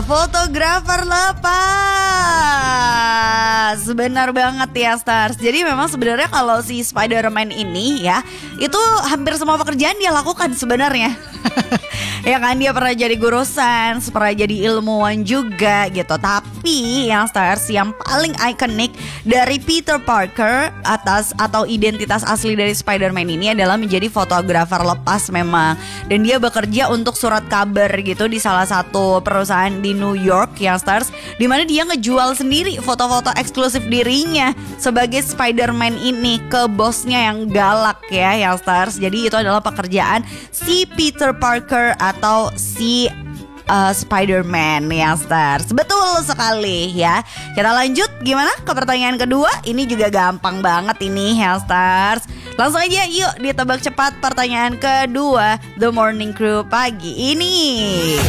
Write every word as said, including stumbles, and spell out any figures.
fotografer lepas. Benar banget ya Stars. Jadi memang sebenarnya kalau si Spider-Man ini ya, itu hampir semua pekerjaan dia lakukan sebenarnya. Ya kan, dia pernah jadi guru sains, pernah jadi ilmuwan juga gitu. Tapi yang Stars, yang paling ikonik dari Peter Parker atas atau identitas asli dari Spider-Man ini adalah menjadi fotografer lepas memang. Dan dia bekerja untuk surat kabar gitu di salah satu perusahaan di New York yang Stars, dimana dia ngejual sendiri foto-foto eksklusif dirinya sebagai Spider-Man ini ke bosnya yang galak ya yang Stars. Jadi itu adalah pekerjaan si Peter Parker atau si uh, Spider-Man ya Stars. Betul sekali ya. Kita lanjut gimana ke pertanyaan kedua. Ini juga gampang banget ini ya Stars. Langsung aja yuk ditebak cepat pertanyaan kedua The Morning Crew pagi ini.